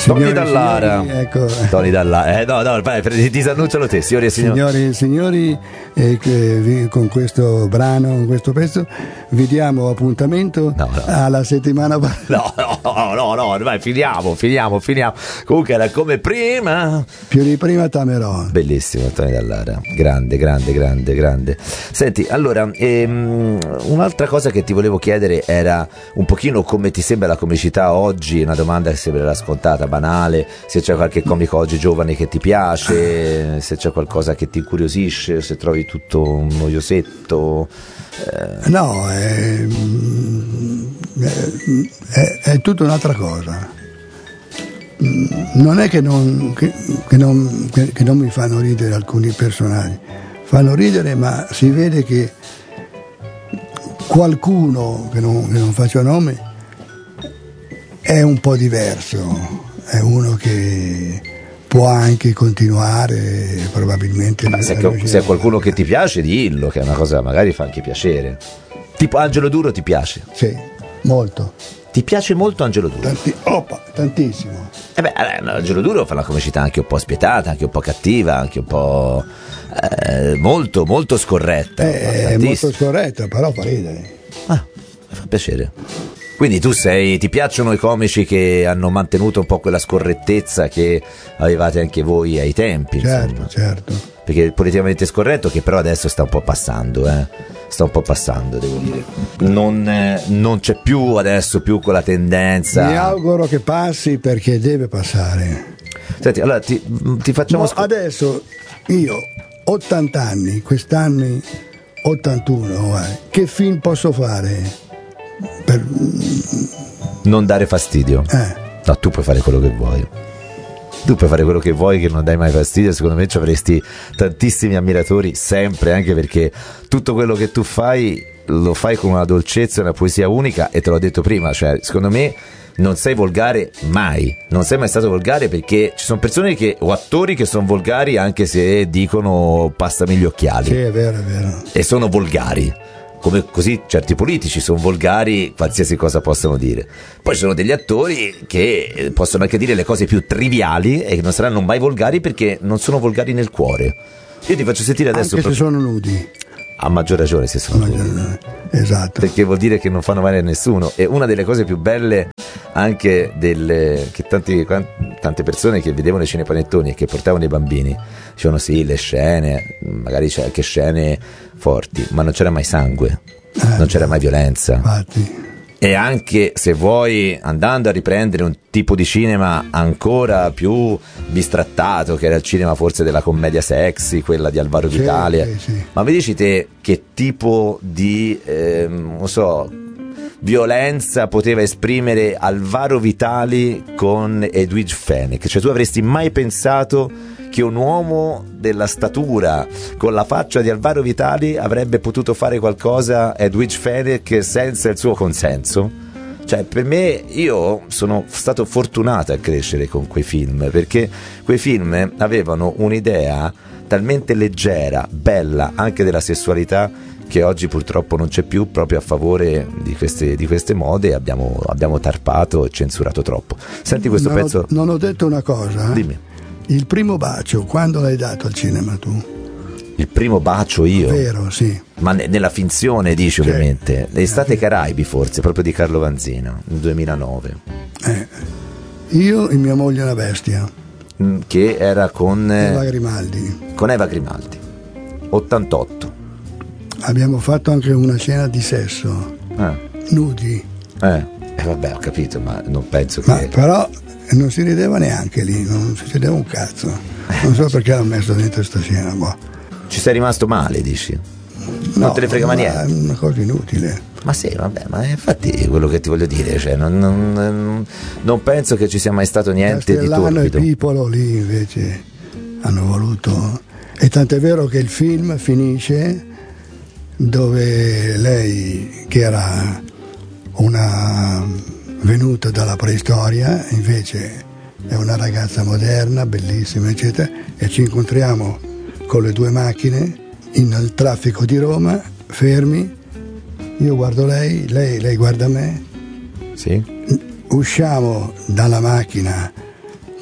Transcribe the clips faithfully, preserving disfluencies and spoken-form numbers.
Tony Dallara, signori, ecco. Tony Dallara, eh, no, no, vai, disannuncialo te, signori e signori. Signori e signori, eh, che vi- con questo brano, con questo pezzo, vi diamo appuntamento No, no. alla settimana. No, no, no, no, no, vai, finiamo, finiamo, finiamo. Comunque era come prima. Più di prima t'amerò. Bellissimo Tony Dallara, grande, grande, grande, grande. Senti, allora, ehm, un'altra cosa che ti volevo chiedere era un pochino come ti sembra la comicità oggi, una domanda che sembrerà scontata, banale, se c'è qualche comico oggi giovane che ti piace, se c'è qualcosa che ti incuriosisce, se trovi tutto un noiosetto. Eh, No, è, è, è tutta un'altra cosa. Non è che non, che, che non, che, che non mi fanno ridere alcuni personaggi, fanno ridere, ma si vede che qualcuno, che non, che non faccio nome, è un po' diverso, è uno che può anche continuare probabilmente. ma se, a riuscire se è a- qualcuno che ti piace, dillo, che è una cosa magari fa anche piacere. Tipo Angelo Duro ti piace? Sì, molto. Ti piace molto Angelo Duro? Tanti, oppa, tantissimo. Eh beh, eh, Angelo Duro fa una comicità anche un po' spietata, anche un po' cattiva, anche un po' eh, molto, molto scorretta. È tantissimo. molto scorretto, però fa ridere. Ah, mi fa piacere. Quindi tu sei, ti piacciono i comici che hanno mantenuto un po' quella scorrettezza che avevate anche voi ai tempi, Certo, insomma. certo. Perché il politicamente scorretto che però adesso sta un po' passando, eh. Sta un po' passando, devo dire. Non, eh, non c'è più adesso più quella tendenza. Mi auguro che passi perché deve passare. Senti, allora ti, ti facciamo Ma ascol- adesso io ottanta anni, quest'anno ottantuno, guarda, che film posso fare? Per, non dare fastidio. eh, No, tu puoi fare quello che vuoi. Tu puoi fare quello che vuoi, che non dai mai fastidio. Secondo me ci avresti tantissimi ammiratori sempre, anche perché tutto quello che tu fai lo fai con una dolcezza e una poesia unica, e te l'ho detto prima, cioè secondo me non sei volgare mai, non sei mai stato volgare, perché ci sono persone che, o attori che sono volgari anche se dicono passami gli occhiali, sì, è vero, è vero. e sono volgari. Come così certi politici sono volgari, qualsiasi cosa possano dire. Poi ci sono degli attori che possono anche dire le cose più triviali e che non saranno mai volgari perché non sono volgari nel cuore. Io ti faccio sentire adesso Anche se proprio- sono nudi. a maggior ragione se sono nudi, Esatto. perché vuol dire che non fanno male a nessuno. E una delle cose più belle anche delle, che tanti, quan- tante persone che vedevano i cinepanettoni e che portavano i bambini dicevano sì, le scene, magari c'è anche scene forti, ma non c'era mai sangue, non c'era mai violenza. Infatti. E anche se vuoi, andando a riprendere un tipo di cinema ancora più bistrattato, che era il cinema forse della commedia sexy, quella di Alvaro Sì, Vitale, sì, sì. ma mi dici te che tipo di ehm, non so, violenza poteva esprimere Alvaro Vitali con Edwige Fenech? Cioè, tu avresti mai pensato che un uomo della statura con la faccia di Alvaro Vitali avrebbe potuto fare qualcosa a Edwige Fenech senza il suo consenso? Cioè, per me, io sono stato fortunato a crescere con quei film, perché quei film avevano un'idea talmente leggera, bella, anche della sessualità, che oggi purtroppo non c'è più, proprio a favore di queste, di queste mode. Abbiamo, abbiamo tarpato e censurato troppo. Senti questo non ho- pezzo. non ho detto una cosa. eh. Dimmi. Il primo bacio, quando l'hai dato al cinema tu? Il primo bacio io? Vero, sì. Ma ne- nella finzione dici, Sì. ovviamente. L'estate Caraibi forse, proprio di Carlo Vanzina, nel duemilanove. Eh. Io e mia moglie una bestia, Mm, Che era con, eh, Eva Grimaldi. con Eva Grimaldi. ottantotto. Abbiamo fatto anche una scena di sesso, Eh, nudi, eh. Eh, vabbè, ho capito, ma non penso ma che... però non si rideva neanche lì, non si rideva un cazzo. Non so perché l'ho messo dentro sta scena. Boh. Ci sei rimasto male, dici? No, Non te ne frega mai ma niente? È una cosa inutile. Ma sì, vabbè, ma infatti è quello che ti voglio dire, cioè, non, non- non- non penso che ci sia mai stato niente di Castellano e torbido. Pipolo lì invece hanno voluto, e tant'è vero che il film finisce dove lei, che era una venuta dalla preistoria, invece è una ragazza moderna, bellissima, eccetera, e ci incontriamo con le due macchine nel traffico di Roma, fermi, io guardo lei, lei, lei guarda me, Sì? usciamo dalla macchina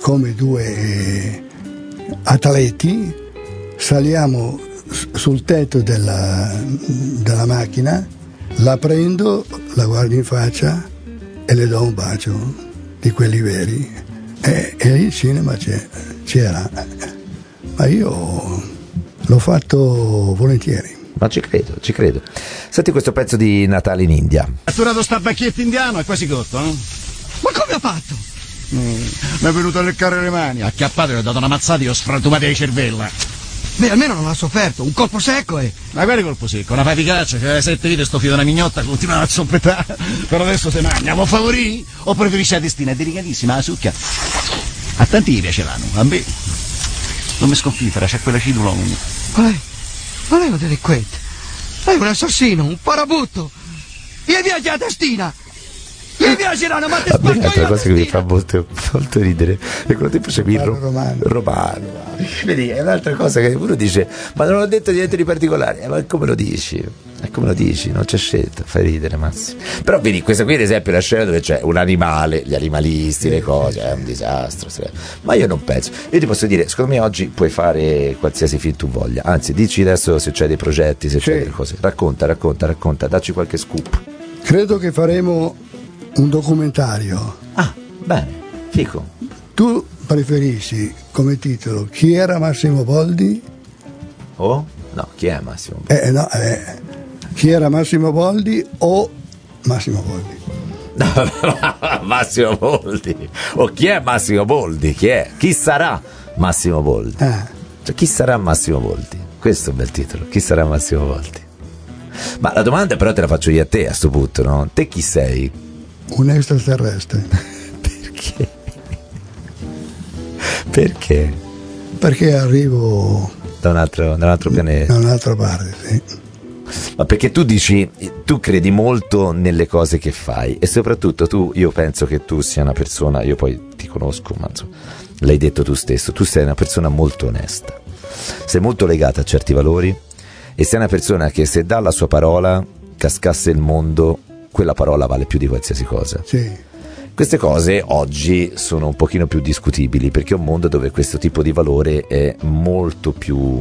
come due eh, atleti, saliamo sul tetto della, della macchina, la prendo, la guardo in faccia e le do un bacio di quelli veri. E, e il cinema c'era, ma io l'ho fatto volentieri. Ma ci credo, ci credo. Senti questo pezzo di Natale in India. Ha catturato sta bacchetto indiano, è quasi cotto, no? Ma come ha fatto? Mm, mi è venuto a leccare le mani, ha acchiappato e gli ho dato una mazzata e ho sfrantumato di cervella. Beh, almeno non ha sofferto, un colpo secco e... Ma guarda colpo secco, una faticaccia, che sette vite sto figlio di una mignotta continuava a zoppettare. Però adesso se mangia, vuoi favorì? O preferisci la testina? È delicatissima, la succhia. A tanti gli piace l'ano, a me non mi sconfifera, c'è quella cidula. Ma lei, ma lei è un delinquente, lei è un assassino, un parabutto, gli piace la testina, gli piace l'ano, ma te A me spacco l'altra io la cosa che mi testina. fa molto, molto ridere e quello tempo c'è il ro- Romano. romano. Vedi, è un'altra cosa che uno dice, ma non ho detto niente di particolare. Eh, ma come lo dici? E come lo dici? Non c'è scelta, fai ridere, Massimo. Però vedi, questa qui ad esempio è la scena dove c'è un animale, gli animalisti, le cose, è un disastro. Ma io non penso. Io ti posso dire, secondo me oggi puoi fare qualsiasi film tu voglia. Anzi, dici adesso se c'è dei progetti, se Sì. c'è delle cose. Racconta, racconta, racconta, dacci qualche scoop. Credo che faremo un documentario. Ah, bene, fico. Tu preferisci come titolo Chi era Massimo Boldi? Oh? No, chi è Massimo? Eh, no, eh, chi era Massimo Boldi o Massimo Boldi? Massimo Boldi. O chi è Massimo Boldi? Chi è? Chi sarà Massimo Boldi? Eh, Cioè, chi sarà Massimo Boldi? Questo è un bel titolo. Chi sarà Massimo Boldi? Ma la domanda però te la faccio io a te a sto punto, no? Te chi sei? un extraterrestre. Perché? Perché? Perché arrivo Da un altro, da un altro pianeta. da un'altra parte, sì. Ma perché tu dici, tu credi molto nelle cose che fai e soprattutto tu, io penso che tu sia una persona, io poi ti conosco, ma insomma, l'hai detto tu stesso, tu sei una persona molto onesta, sei molto legata a certi valori e sei una persona che se dà la sua parola, cascasse il mondo, quella parola vale più di qualsiasi cosa. Sì. Queste cose oggi sono un pochino più discutibili perché è un mondo dove questo tipo di valore è molto più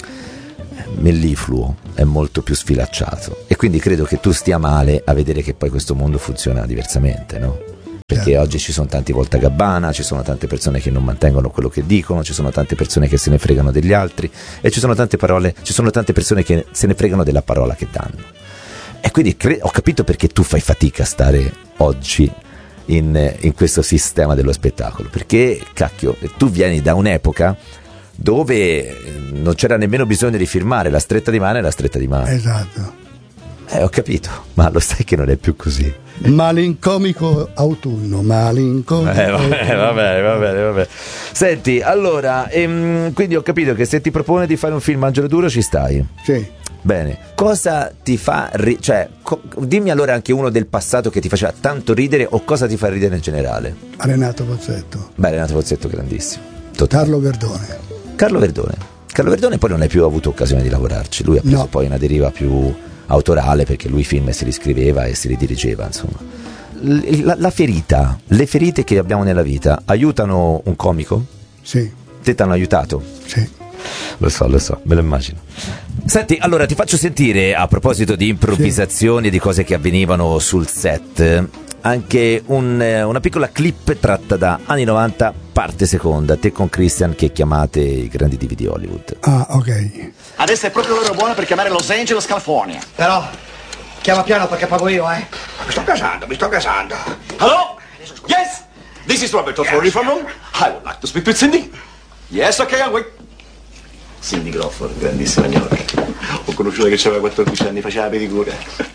mellifluo, è molto più sfilacciato e quindi credo che tu stia male a vedere che poi questo mondo funziona diversamente, no? Perché Certo. oggi ci sono tanti voltagabbana, ci sono tante persone che non mantengono quello che dicono, ci sono tante persone che se ne fregano degli altri e ci sono tante parole, ci sono tante persone che se ne fregano della parola che danno. E quindi cre- ho capito perché tu fai fatica a stare oggi in, in questo sistema dello spettacolo, perché cacchio, tu vieni da un'epoca dove non c'era nemmeno bisogno di firmare, la stretta di mano è la stretta di mano. Esatto. Eh, ho capito, ma lo sai che non è più così. Malincomico autunno, malincomico. Eh, va bene, va bene, va bene, va bene. Senti, allora, ehm, quindi ho capito che se ti propone di fare un film Angelo Duro ci stai. Sì. Bene, cosa ti fa ri- cioè, co- dimmi allora anche uno del passato che ti faceva tanto ridere o cosa ti fa ridere in generale. Renato Pozzetto. Beh, Renato Pozzetto grandissimo. Totale. Carlo Verdone. Carlo Verdone. Carlo Verdone poi non hai più avuto occasione di lavorarci, lui ha preso No. poi una deriva più autorale perché lui i film si riscriveva e si ridirigeva, insomma. L- la, la ferita, le ferite che abbiamo nella vita aiutano un comico? Sì, Te t'hanno aiutato? sì. Lo so, lo so, me lo immagino. Senti, allora ti faccio sentire, a proposito di improvvisazioni e di cose che avvenivano sul set, anche un, eh, una piccola clip tratta da anni novanta, parte seconda, te con Christian che chiamate i grandi divi di Hollywood. Ah, ok. Adesso è proprio l'ora buona per chiamare Los Angeles, California. Però, chiama piano perché pago io, eh. Mi sto casando, mi sto casando. Hello? Yes? This is Roberto for Reform Room. I would like to speak to Cindy. Yes, okay, I'll wait. Cindy Crawford, grandissima New York. Ho conosciuto che aveva quattordici anni, faceva la pedicura.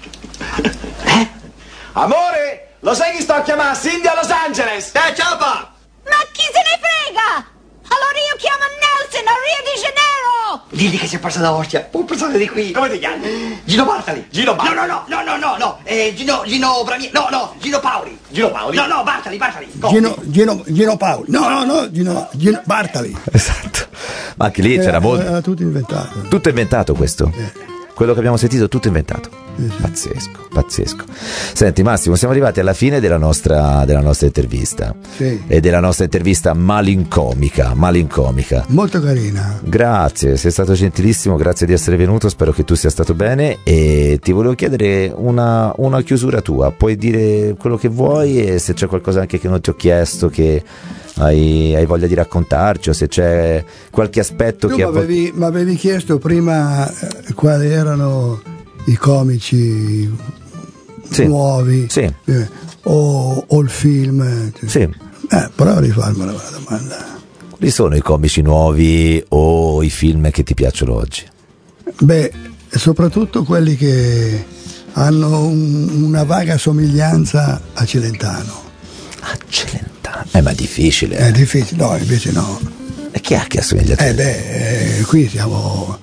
Eh? Amore, lo sai chi sto a chiamare? Cindy a Los Angeles. Eh, ciao, pa! Ma chi se ne frega? Allora io chiamo Nelson a Rio de Janeiro! Digli che si è persa da Ostia, un persone di qui. Come ti chiami? Gino Bartali. Gino Bartali. No, no, no, no, no, no, no. Eh, Gino, Gino Brami... No, no, Gino Paoli. Gino Paoli? No, no, Bartali, Bartali. Come? Gino, Gino, Gino Paoli. No, no, no, Gino, Gino Bartali. Esatto. Ma anche lì c'era Era, molto. era tutto inventato. Tutto inventato questo. Quello che abbiamo sentito, tutto inventato. sì, sì. Pazzesco, pazzesco. Senti Massimo, siamo arrivati alla fine della nostra, della nostra intervista, Sì. e della nostra intervista malincomica, malincomica. Molto carina. Grazie, sei stato gentilissimo, grazie di essere venuto, spero che tu sia stato bene, e ti volevo chiedere una, una chiusura tua, puoi dire quello che vuoi, e se c'è qualcosa anche che non ti ho chiesto, che hai, hai voglia di raccontarci, o se c'è qualche aspetto Tu che... mi avevi chiesto prima eh, quali erano i comici Sì. nuovi, Sì. eh, o, o il film. Sì. Eh, prova a rifarmela la domanda. Quali sono i comici nuovi o i film che ti piacciono oggi? Beh, soprattutto quelli che hanno un- una vaga somiglianza a Celentano. Ah, Celentano. Eh, ma è difficile. È difficile, no, invece no. E chi è che assomiglia a te? Eh beh, eh, qui siamo,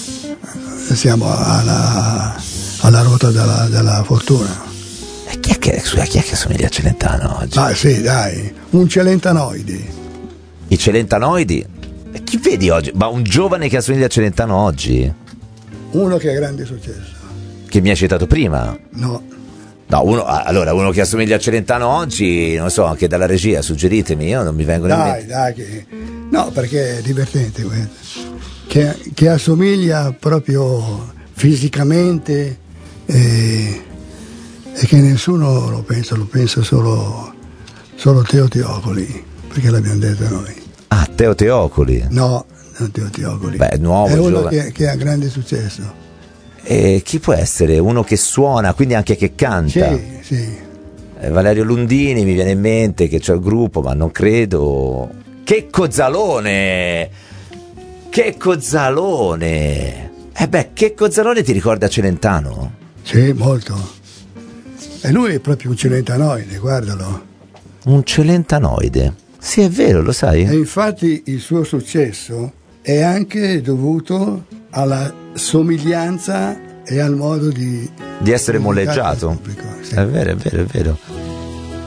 siamo alla, alla ruota della, della fortuna. E chi è che, scusa, chi è che assomiglia a Celentano oggi? Ah sì, dai, un celentanoide. I Celentanoidi? E chi vedi oggi? Ma un giovane che assomiglia a Celentano oggi? Uno che ha grande successo. Che mi hai citato prima? No, No, uno, ah, allora uno che assomiglia a Celentano oggi, non so, anche dalla regia, suggeritemi, io non mi vengono in dai, mente. dai, che, no, perché è divertente questo. Che, che assomiglia proprio fisicamente e, e che nessuno lo pensa, lo pensa solo, solo Teo Teocoli, perché l'abbiamo detto noi. Ah, Teo Teocoli. No, non Teo Teocoli. Beh, nuovo, è uno giovane. che, che ha grande successo. E chi può essere? Uno che suona, quindi anche che canta? Sì, sì. Eh, Valerio Lundini mi viene in mente, che c'è il gruppo, ma non credo. Checco Zalone! Checco Zalone! Eh beh, Checco Zalone ti ricorda Celentano? Sì, molto. E lui è proprio un celentanoide, guardalo. Un celentanoide? Sì, è vero, lo E sai? infatti il suo successo è anche dovuto alla somiglianza e al modo di Di essere comunicare molleggiato. al pubblico, sì. È vero, è vero, è vero.